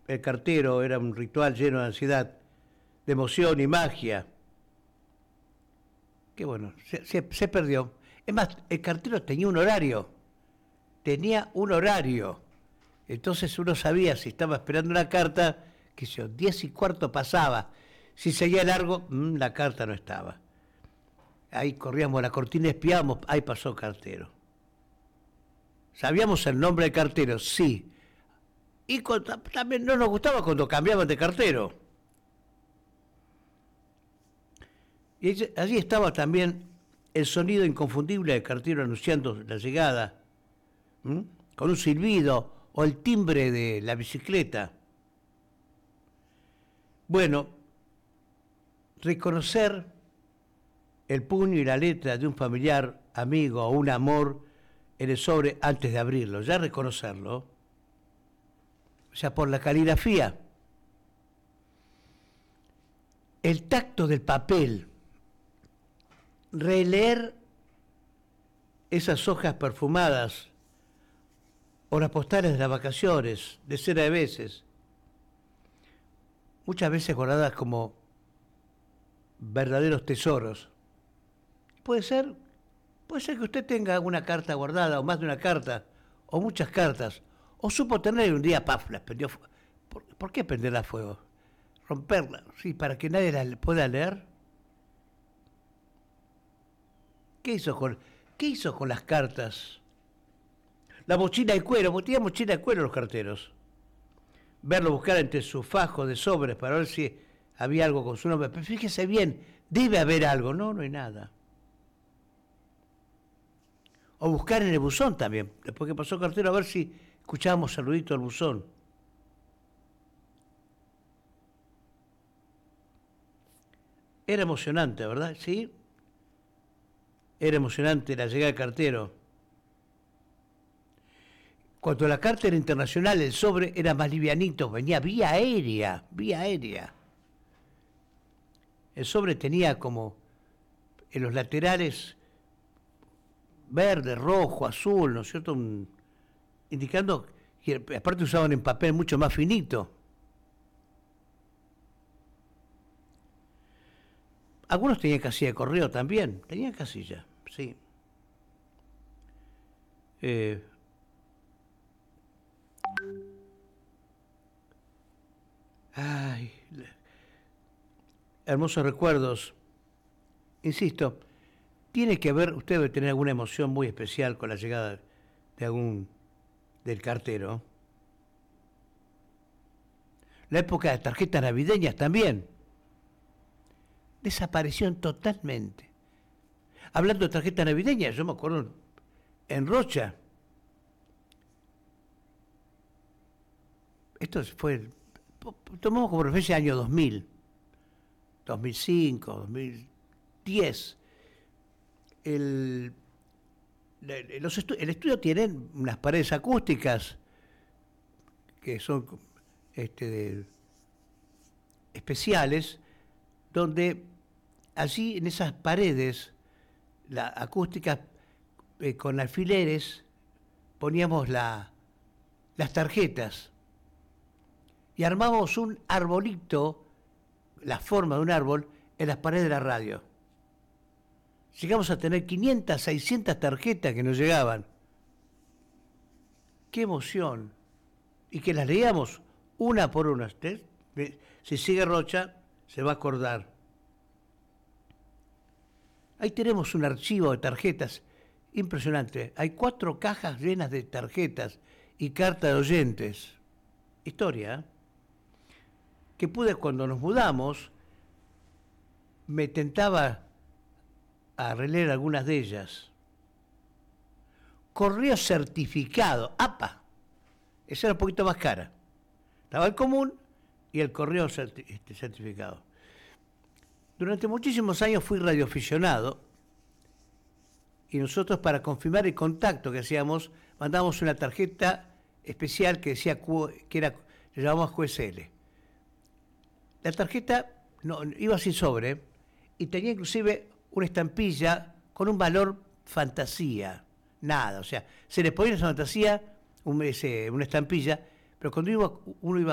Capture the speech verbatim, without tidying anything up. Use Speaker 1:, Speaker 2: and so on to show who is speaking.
Speaker 1: el cartero era un ritual lleno de ansiedad, de emoción y magia. Que bueno, se, se, se perdió. Es más, el cartero tenía un horario. Tenía un horario. Entonces uno sabía si estaba esperando una carta, que yo, diez y cuarto pasaba. Si seguía largo, mmm, la carta no estaba. Ahí corríamos la cortina, espiábamos, ahí pasó el cartero. ¿Sabíamos el nombre del cartero? Sí. Y con, también no nos gustaba cuando cambiaban de cartero. Y allí estaba también el sonido inconfundible del cartero anunciando la llegada, ¿m? Con un silbido o el timbre de la bicicleta. Bueno, reconocer el puño y la letra de un familiar, amigo o un amor en el sobre antes de abrirlo, ya reconocerlo, o sea, por la caligrafía, el tacto del papel, releer esas hojas perfumadas o las postales de las vacaciones, decenas de veces, muchas veces guardadas como verdaderos tesoros. Puede ser, puede ser que usted tenga una carta guardada, o más de una carta, o muchas cartas, o supo tener y un día, paf, las prendió. ¿Por, ¿Por qué prenderla a fuego? Romperla, sí, para que nadie la pueda leer. ¿Qué hizo con, qué hizo con las cartas? La mochila de cuero, porque tenía mochila de cuero los carteros. Verlo buscar entre sus fajos de sobres para ver si había algo con su nombre. Pero fíjese bien, debe haber algo. No, no hay nada. O buscar en el buzón también, después que pasó el cartero, a ver si escuchábamos saludito al buzón. Era emocionante, ¿verdad? Sí. Era emocionante la llegada del cartero. Cuando la carta era internacional, el sobre era más livianito, venía vía aérea, vía aérea. El sobre tenía como en los laterales verde, rojo, azul, ¿no es cierto? Un, indicando que aparte usaban en papel mucho más finito. Algunos tenían casilla de correo también, tenían casilla, sí. Eh, ay, hermosos recuerdos. Insisto, tiene que ver, usted debe tener alguna emoción muy especial con la llegada de algún del cartero. La época de tarjetas navideñas también. Desaparecieron totalmente. Hablando de tarjetas navideñas, yo me acuerdo en Rocha. Esto fue, tomamos como referencia el año dos mil, dos mil cinco, dos mil diez. El, los estu el estudio tiene unas paredes acústicas que son este, de, especiales, donde allí en esas paredes, la acústica eh, con alfileres, poníamos la, las tarjetas y armamos un arbolito, la forma de un árbol, en las paredes de la radio. Llegamos a tener quinientas, seiscientas tarjetas que nos llegaban. ¡Qué emoción! Y que las leíamos una por una. ¿Usted? Si sigue Rocha, se va a acordar. Ahí tenemos un archivo de tarjetas impresionante. Hay cuatro cajas llenas de tarjetas y cartas de oyentes. Historia, ¿eh? Que pude, cuando nos mudamos, me tentaba a releer algunas de ellas. Correo certificado. ¡Apa! Esa era un poquito más cara. Estaba el común y el correo certi este, certificado. Durante muchísimos años fui radioaficionado y nosotros, para confirmar el contacto que hacíamos, mandábamos una tarjeta especial que decía Q, que era, le llamamos Q S L. La tarjeta no, iba sin sobre y tenía inclusive una estampilla con un valor fantasía, nada, o sea, se le ponía esa fantasía un, ese, una estampilla, pero cuando iba, uno iba